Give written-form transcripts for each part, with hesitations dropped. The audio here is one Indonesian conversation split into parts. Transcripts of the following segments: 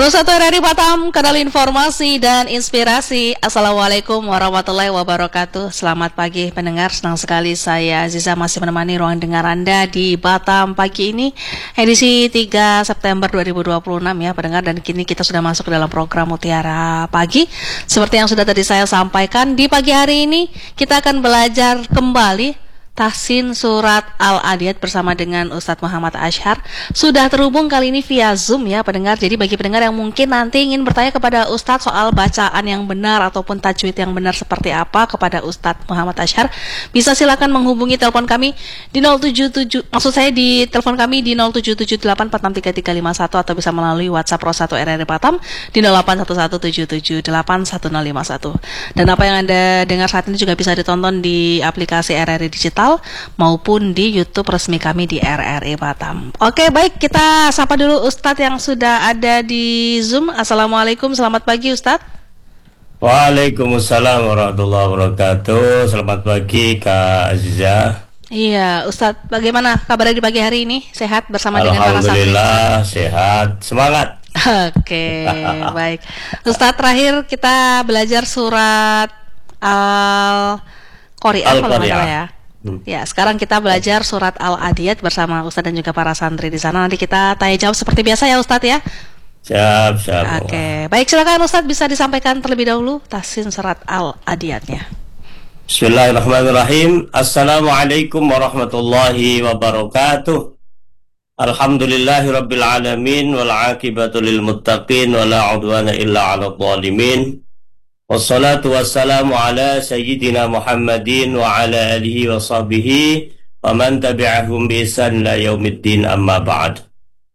Satu RRI Batam, kanal informasi dan inspirasi. Assalamualaikum warahmatullahi wabarakatuh. Selamat pagi pendengar, senang sekali saya Aziza masih menemani ruang dengar Anda di Batam pagi ini, edisi 3 September 2026 ya pendengar. Dan kini kita sudah masuk ke dalam program Mutiara Pagi. Seperti yang sudah tadi saya sampaikan, di pagi hari ini kita akan belajar kembali Tahsin Surat Al-Adiyat bersama dengan Ustadz Muhammad Ashar. Sudah terhubung kali ini via Zoom ya pendengar. Jadi bagi pendengar yang mungkin nanti ingin bertanya kepada Ustadz soal bacaan yang benar ataupun tajwid yang benar seperti apa kepada Ustadz Muhammad Ashar, bisa silakan menghubungi telepon kami di 077, maksud saya di telepon kami di 0778463351, atau bisa melalui WhatsApp Pro 1 RRI Batam di 081177781051. Dan apa yang Anda dengar saat ini juga bisa ditonton di aplikasi RRI Digital maupun di YouTube resmi kami di RRI Batam. Oke, baik, kita sapa dulu Ustadz yang sudah ada di Zoom. Assalamualaikum, selamat pagi Ustadz. Waalaikumsalam warahmatullahi wabarakatuh. Selamat pagi Kak Aziza. Iya, Ustadz, bagaimana kabarnya di pagi hari ini? Sehat bersama dengan para santri? Alhamdulillah, sehat, semangat. Oke, baik. Ustadz, terakhir kita belajar surat Al-Qari'ah kalau nggak salah ya. Ya, sekarang kita belajar surat Al-Adiyat bersama Ustadz dan juga para santri di sana. Nanti kita tanya jawab seperti biasa ya Ustadz ya. Siap. Oke, baik, silakan Ustadz, bisa disampaikan terlebih dahulu tahsin surat Al-Adiyatnya. Bismillahirrahmanirrahim. Assalamualaikum warahmatullahi wabarakatuh. Alhamdulillahirabbil alamin wal aqibatu lil muttaqin wala udwana illa 'alal zalimin. Wassalatu wassalamu ala sayyidina Muhammadin wa ala alihi wa sahbihi wa man tabi'ahum bi ihsan ila yaumiddin, amma ba'd.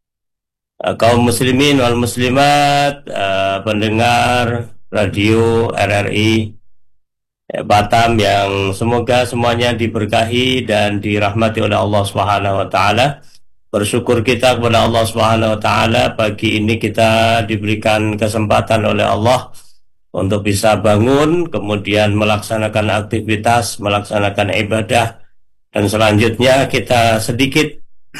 Kaum muslimin wal muslimat, pendengar radio RRI Batam yang semoga semuanya diberkahi dan dirahmati oleh Allah Subhanahu wa taala. Bersyukur kita kepada Allah Subhanahu wa taala, pagi ini kita diberikan kesempatan oleh Allah untuk bisa bangun, kemudian melaksanakan aktivitas, melaksanakan ibadah, dan selanjutnya kita sedikit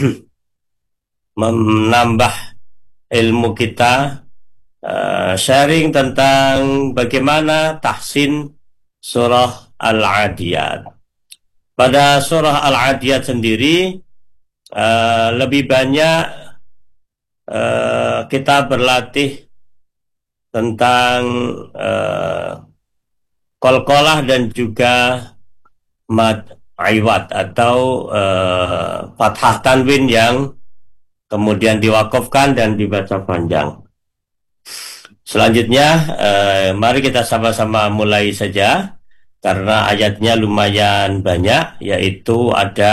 menambah ilmu kita, sharing tentang bagaimana tahsin surah Al-Adiyat. Pada surah Al-Adiyat sendiri lebih banyak kita berlatih tentang qalqalah dan juga mad iwad atau fathah tanwin yang kemudian diwakafkan dan dibaca panjang. Selanjutnya mari kita sama-sama mulai saja karena ayatnya lumayan banyak, yaitu ada